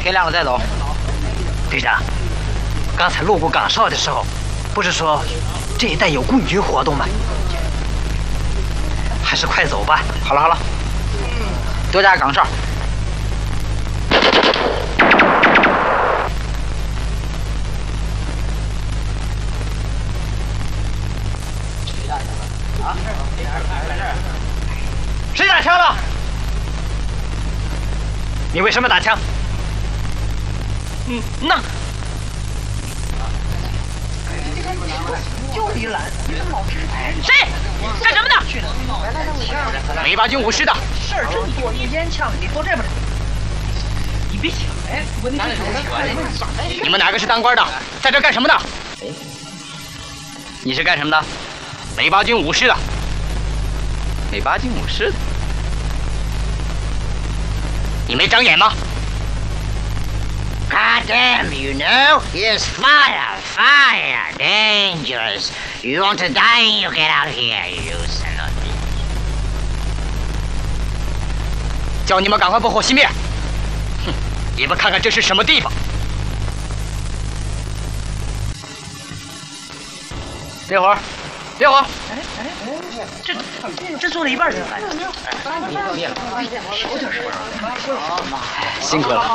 天亮了再走。 队长，刚才路过岗哨的时候，不是说这一带有共军活动吗？还是快走吧。 好了，多加岗哨。 谁打枪了？你为什么打枪？那就你懒， 谁干什么的？梅八军武师的。 事儿真多，一烟枪你坐这边。你别抢！哎， 你们哪个是当官的？在这干什么的？你是干什么的？梅八军武师的。 梅八军武师的。 你没长眼吗 God damn, you know, it's fire, dangerous. You want to die, you get out of here, you son of a bitch. 叫你们赶快拨火熄灭！哼，你们看看这是什么地方？ 别火，别火！ 这做了一半就来。 辛苦了。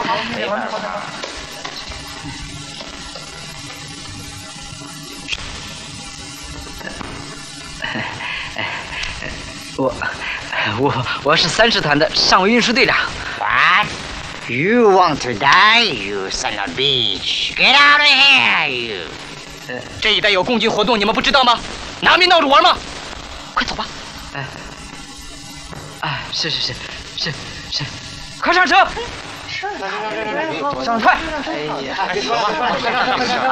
我是30团的上尉运输队长。 What? You want to die, you son of a bitch? Get out of here, you. 这一带有共军活动，你们不知道吗？拿命闹着玩吗？快走吧！ 是，快上车！上快！哎呀，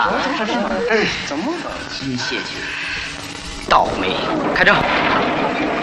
怎么了？真谢谢。 倒霉！开车！